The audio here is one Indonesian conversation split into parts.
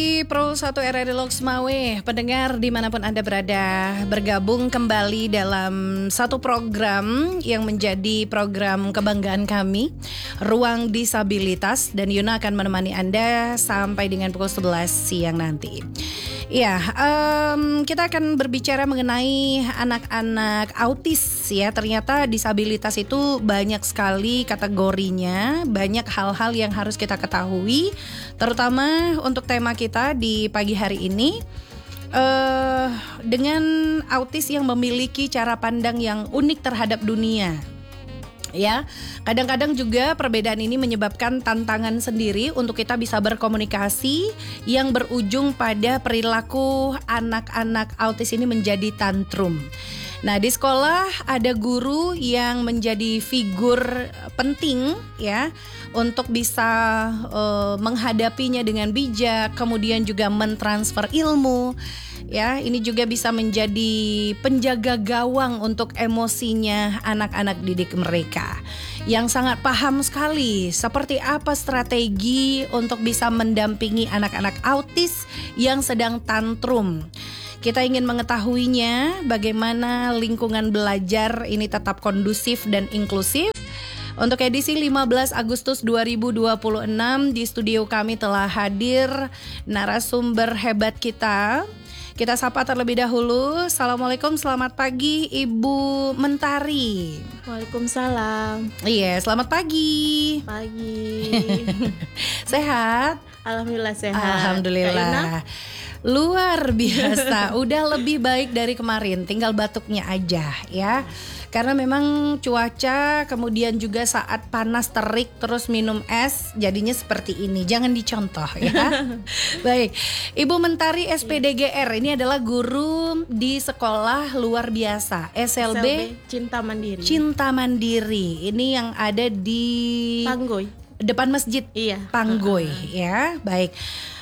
Pro 1 RRI Loksmawe, pendengar dimanapun Anda berada, bergabung kembali dalam satu program yang menjadi program kebanggaan kami, Ruang Disabilitas, dan Yuna akan menemani Anda sampai dengan pukul 11 siang nanti. Ya, kita akan berbicara mengenai anak-anak autis ya. Ternyata disabilitas itu banyak sekali kategorinya, banyak hal-hal yang harus kita ketahui, terutama untuk tema kita di pagi hari ini. Dengan autis yang memiliki cara pandang yang unik terhadap dunia. Ya, kadang-kadang juga perbedaan ini menyebabkan tantangan sendiri untuk kita bisa berkomunikasi yang berujung pada perilaku anak-anak autis ini menjadi tantrum. Nah, di sekolah ada guru yang menjadi figur penting ya untuk bisa menghadapinya dengan bijak, kemudian juga mentransfer ilmu. Ya, ini juga bisa menjadi penjaga gawang untuk emosinya anak-anak didik mereka yang sangat paham sekali seperti apa strategi untuk bisa mendampingi anak-anak autis yang sedang tantrum. Kita ingin mengetahuinya bagaimana lingkungan belajar ini tetap kondusif dan inklusif. Untuk edisi 15 Agustus 2026 di studio kami telah hadir narasumber hebat kita. Kita sapa terlebih dahulu. Assalamualaikum, selamat pagi Ibu Mentari. Waalaikumsalam. Iya, selamat pagi. Pagi. Sehat? Alhamdulillah sehat. Alhamdulillah. Luar biasa. Udah lebih baik dari kemarin. Tinggal batuknya aja ya. Karena memang cuaca, kemudian juga saat panas terik terus minum es, jadinya seperti ini. Jangan dicontoh ya. Baik, Ibu Mentari SPDGR ini adalah guru di sekolah luar biasa SLB Cinta Mandiri. Cinta Mandiri. Ini yang ada di Panggoy. Depan masjid. Iya. Panggoy ya. Baik.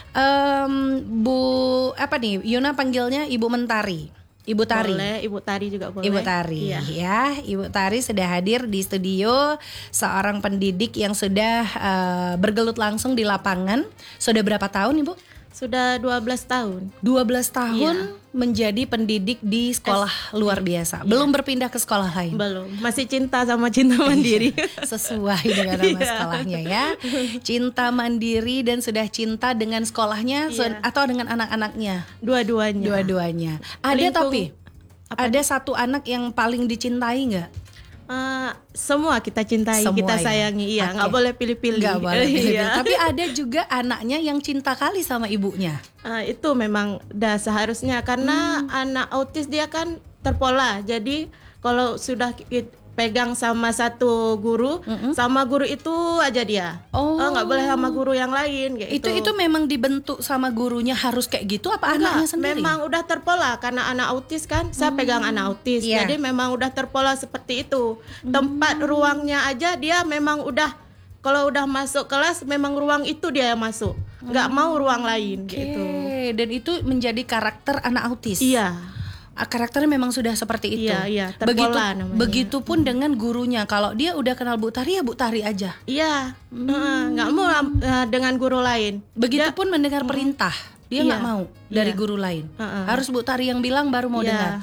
Bu apa nih? Yuna panggilnya Ibu Mentari. Ibu Tari. Boleh, Ibu Tari juga boleh. Ibu Tari iya. ya. Ibu Tari sudah hadir di studio, seorang pendidik yang sudah bergelut langsung di lapangan. Sudah berapa tahun Ibu? Sudah 12 tahun. 12 tahun Iya. menjadi pendidik di sekolah luar biasa. Iya. Belum berpindah ke sekolah lain. Belum. Masih cinta sama Cinta Mandiri. Sesuai dengan nama sekolahnya ya. Cinta Mandiri dan sudah cinta dengan sekolahnya atau dengan anak-anaknya? Dua-duanya. Dua-duanya. Ada tapi ada satu anak yang paling dicintai nggak? Semua kita cintai, Semua kita ya? sayangi. Iya, nggak boleh pilih-pilih. Nggak boleh pilih-pilih. Iya. Tapi ada juga anaknya yang cinta kali sama ibunya. Itu memang udah seharusnya karena anak autis dia kan terpola. Jadi kalau sudah pegang sama satu guru, sama guru itu aja dia. Nggak boleh sama guru yang lain kayak Itu memang dibentuk sama gurunya harus kayak gitu apa anaknya sendiri? Memang udah terpola karena anak autis kan. Saya pegang anak autis. Iya. Jadi memang udah terpola seperti itu. Tempat ruangnya aja dia memang udah, kalau udah masuk kelas memang ruang itu dia yang masuk. Nggak mau ruang lain gitu. Dan itu menjadi karakter anak autis. Iya. Karakternya memang sudah seperti itu. Iya, terpola namanya. Begitupun dengan gurunya. Kalau dia udah kenal Bu Tari ya Bu Tari aja. Iya. Nggak mau dengan guru lain. Begitupun mendengar perintah. Dia nggak mau dari guru lain. Harus Bu Tari yang bilang baru mau dengar.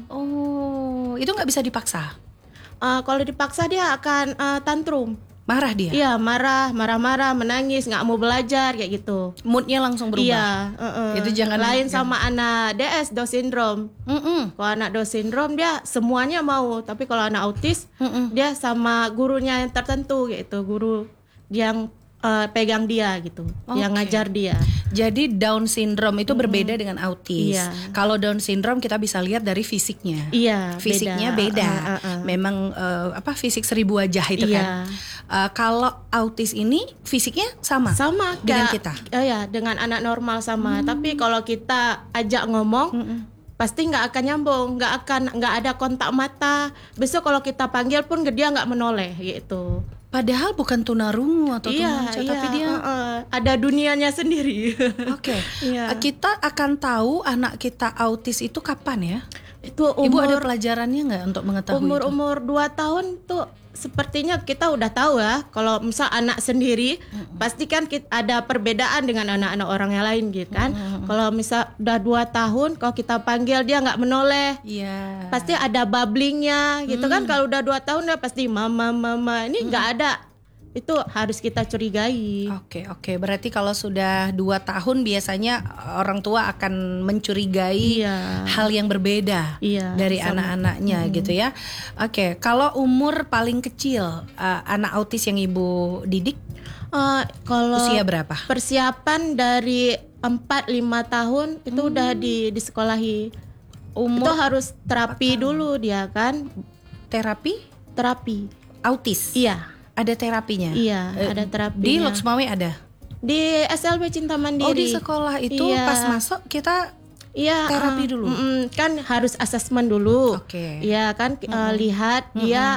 Oh, itu nggak bisa dipaksa. Kalau dipaksa dia akan tantrum. Marah dia? Iya, marah-marah, menangis, nggak mau belajar kayak gitu. Moodnya langsung berubah. Iya, Itu jangan lain sama anak DS Down syndrome. Kalau anak Down syndrome dia semuanya mau, tapi kalau anak autis dia sama gurunya yang tertentu gitu, guru yang pegang dia gitu, yang ngajar dia. Jadi Down syndrome itu berbeda dengan autis. Iya. Kalau Down syndrome kita bisa lihat dari fisiknya. Iya, fisiknya beda. Memang fisik 1000 wajah itu kan. Kalau autis ini fisiknya sama dengan kita. Iya, dengan anak normal sama. Tapi kalau kita ajak ngomong, pasti nggak akan nyambung, nggak ada kontak mata. Besok kalau kita panggil pun dia nggak menoleh gitu. Padahal bukan tunarungu atau tunanetra, tapi dia ada dunianya sendiri. Oke. Kita akan tahu anak kita autis itu kapan ya? Itu Ibu ada umur pelajarannya nggak untuk mengetahui itu? umur 2 tahun tuh sepertinya kita udah tahu ya. Kalau misal anak sendiri pasti kan ada perbedaan dengan anak-anak orang yang lain gitu kan. Kalau misal udah 2 tahun kalau kita panggil dia nggak menoleh, Iya. pasti ada babblingnya gitu kan. Kalau udah 2 tahun dia pasti mama ini nggak ada. Itu harus kita curigai. Oke. Berarti kalau sudah 2 tahun biasanya orang tua akan mencurigai Iya. hal yang berbeda Iya, dari sama. anak-anaknya gitu ya. Oke, kalau umur paling kecil anak autis yang Ibu didik Kalau usia berapa? persiapan dari 4-5 tahun itu udah disekolahi. Itu Umur harus terapi dulu dia kan. terapi Terapi. autis. Iya. Ada terapinya. Iya, ada terapinya. Di Loksmawe ada. Di SLB Cinta Mandiri. Oh, di sekolah itu Iya. pas masuk kita Iya, terapi dulu. kan harus asesmen dulu. Oke. Iya kan lihat dia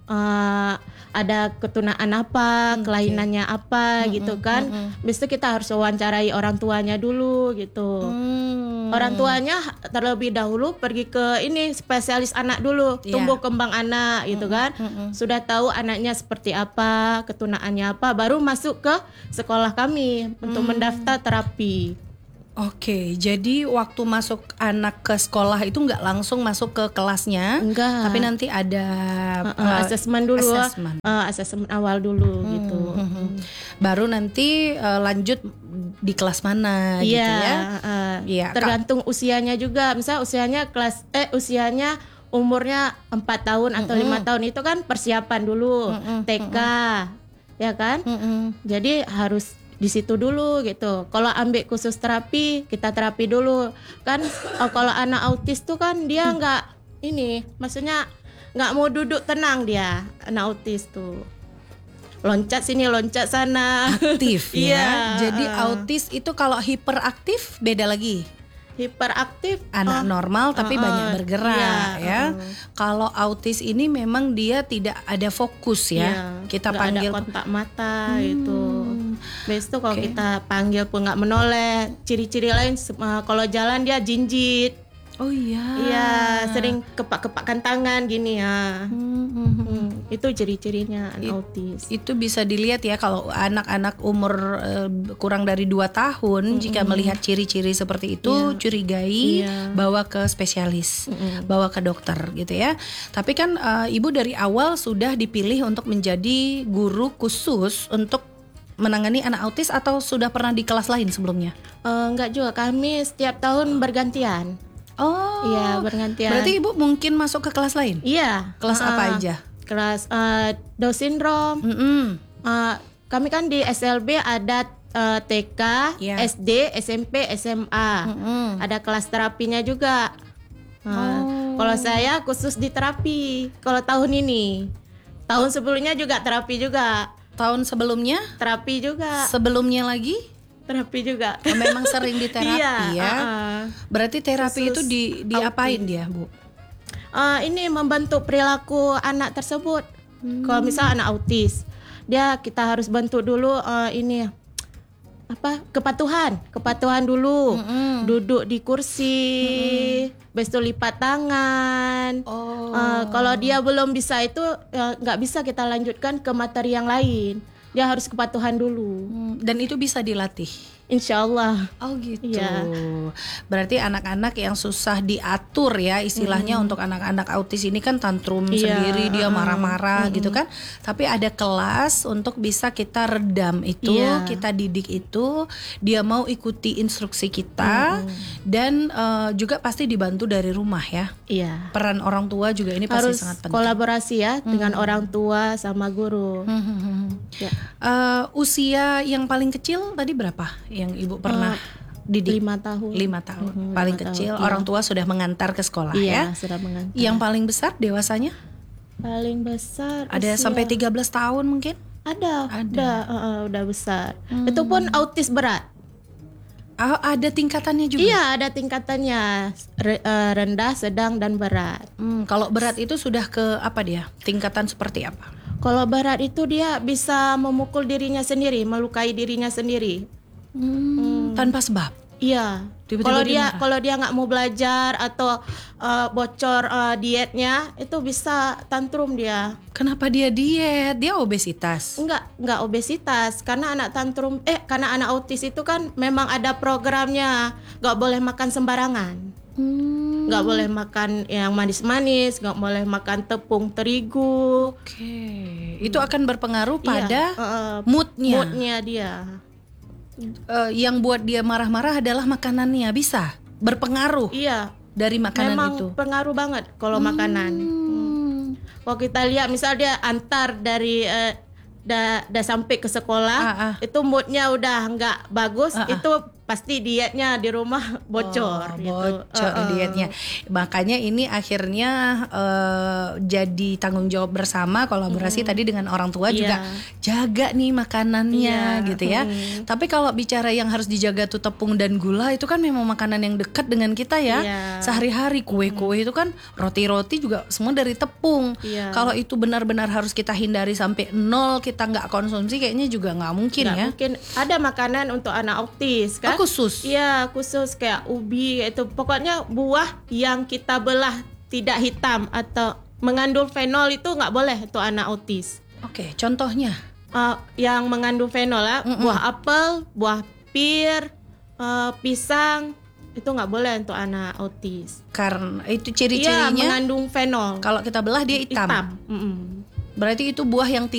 ada ketunaan apa, kelainannya apa gitu kan. Habis itu kita harus wawancarai orang tuanya dulu gitu. Orang tuanya terlebih dahulu pergi ke ini spesialis anak dulu, Iya. tumbuh kembang anak gitu kan. Sudah tahu anaknya seperti apa, ketunaannya apa, baru masuk ke sekolah kami untuk mendaftar terapi. Oke, jadi waktu masuk anak ke sekolah itu nggak langsung masuk ke kelasnya, Enggak. tapi nanti ada Asesmen dulu, assessment. asesmen awal dulu gitu. Baru nanti lanjut di kelas mana gitu ya. Iya, Tergantung usianya juga. Misal usianya usianya umurnya 4 tahun atau 5 tahun itu kan persiapan dulu, TK, ya kan? Jadi harus di situ dulu gitu. Kalau ambil khusus terapi, kita terapi dulu. Kan kalau anak autis tuh kan dia nggak maksudnya nggak mau duduk tenang dia, anak autis tuh. Loncat sini, loncat sana. aktif ya. Iya. Jadi autis itu kalau hiperaktif beda lagi. Hiperaktif Anak normal tapi banyak bergerak iya, ya. Kalau autis ini memang dia tidak ada fokus ya. iya, Kita nggak panggil ada kontak mata itu. Habis itu kalau kita panggil pun nggak menoleh. Ciri-ciri lain kalau jalan dia jinjit. Oh iya. Iya, sering kepak-kepakan tangan gini ya. Itu ciri-cirinya anak autis. Itu bisa dilihat ya kalau anak-anak umur kurang dari 2 tahun jika melihat ciri-ciri seperti itu curigai, bawa ke spesialis, bawa ke dokter gitu ya. Tapi kan Ibu dari awal sudah dipilih untuk menjadi guru khusus untuk menangani anak autis atau sudah pernah di kelas lain sebelumnya? Enggak juga, kami setiap tahun bergantian. Oh. Iya, bergantian. Berarti Ibu mungkin masuk ke kelas lain? Iya. Kelas apa aja? Kelas Down syndrome. Kami kan di SLB ada TK, Iya. SD, SMP, SMA. Ada kelas terapinya juga. Kalau saya khusus di terapi. Kalau tahun ini, tahun sebelumnya juga terapi juga. Tahun sebelumnya? Terapi juga. Sebelumnya lagi? Terapi juga. Oh, memang sering di terapi Iya, ya. Berarti terapi itu diapain dia, Bu? Ini membentuk perilaku anak tersebut. Kalau misal anak autis, kita harus bentuk dulu kepatuhan dulu. Duduk di kursi, habis itu lipat tangan. Kalau dia belum bisa itu nggak bisa kita lanjutkan ke materi yang lain. Dia harus kepatuhan dulu. Dan itu bisa dilatih. Insya Allah. Oh gitu. Iya. Berarti anak-anak yang susah diatur ya istilahnya untuk anak-anak autis ini kan tantrum sendiri, dia marah-marah gitu kan. Tapi ada kelas untuk bisa kita redam itu, kita didik itu, dia mau ikuti instruksi kita dan juga pasti dibantu dari rumah ya. Iya. Peran orang tua juga ini pasti Harus sangat penting. kolaborasi ya dengan orang tua sama guru. Ya. Usia yang paling kecil tadi berapa yang Ibu pernah didik? 5 tahun. 5 tahun. Paling 5 tahun, kecil iya. orang tua sudah mengantar ke sekolah ya. Iya, sudah mengantar. Yang paling besar dewasanya? Paling besar Ada usia- sampai 13 tahun mungkin? Ada. Udah besar. Itu pun autis berat. Oh, ada tingkatannya juga? Iya, ada tingkatannya. Rendah, sedang, dan berat. Kalau berat itu sudah ke apa dia? Tingkatan seperti apa? Kalau berat itu dia bisa memukul dirinya sendiri, melukai dirinya sendiri. Tanpa sebab? Iya. Tiba-tiba dia marah. Kalau dia nggak mau belajar atau bocor dietnya, itu bisa tantrum dia. Kenapa dia diet? Dia obesitas. Enggak obesitas, karena karena anak autis itu kan memang ada programnya, nggak boleh makan sembarangan. Nggak boleh makan yang manis-manis, nggak boleh makan tepung terigu. Oke. Itu akan berpengaruh Iya, pada moodnya. moodnya dia. Yang buat dia marah-marah adalah makanannya, bisa berpengaruh Iya, dari makanan memang itu. pengaruh banget kalau makanan. Kalau kita lihat misal dia antar dari dah sampai ke sekolah, itu moodnya udah nggak bagus, itu pasti dietnya di rumah bocor. Bocor dietnya. Makanya ini akhirnya jadi tanggung jawab bersama, kolaborasi tadi dengan orang tua juga jaga nih makanannya gitu ya. Tapi kalau bicara yang harus dijaga tuh tepung dan gula, itu kan memang makanan yang dekat dengan kita ya. Sehari-hari kue-kue itu kan, roti-roti juga semua dari tepung. Kalau itu benar-benar harus kita hindari sampai nol, kita nggak konsumsi, kayaknya juga nggak mungkin ya. Mungkin ada makanan untuk anak autis kan? Khusus. Iya, khusus kayak ubi itu. Pokoknya buah yang kita belah tidak hitam atau mengandung fenol itu nggak boleh untuk anak autis. Oke, contohnya? Yang mengandung fenol ya, buah apel, buah pir, pisang, itu nggak boleh untuk anak autis. Karena itu ciri-cirinya mengandung fenol. kalau kita belah dia hitam. Hitam. Berarti itu buah yang